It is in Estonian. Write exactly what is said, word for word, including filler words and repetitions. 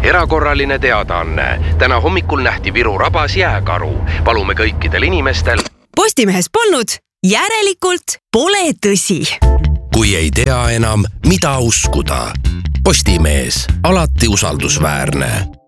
Erakorraline teadaanne. Täna hommikul nähti Viru rabas jääkaru. Palume kõikidel inimestel. Postimehes polnud, järelikult pole tõsi. Kui ei tea enam, mida uskuda. Postimees, alati usaldusväärne.